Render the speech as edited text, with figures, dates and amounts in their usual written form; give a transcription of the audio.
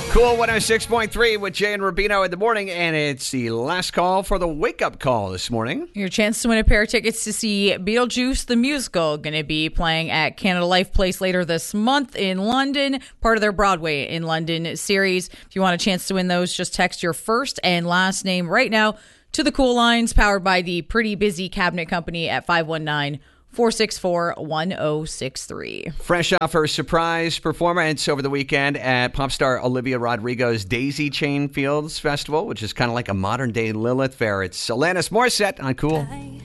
Cool 106.3 with Jay and Rubino in the morning, and it's the last call for the wake-up call this morning. Your chance to win a pair of tickets to see Beetlejuice the Musical, going to be playing at Canada Life Place later this month in London, part of their Broadway in London series. If you want a chance to win those, just text your first and last name right now to the Cool Lines, powered by the Pretty Busy Cabinet Company at 519-464-1063. Fresh off her surprise performance over the weekend at pop star Olivia Rodrigo's Daisy Chain Fields Festival, which is kind of like a modern-day Lilith Fair. It's Alanis Morissette on Cool.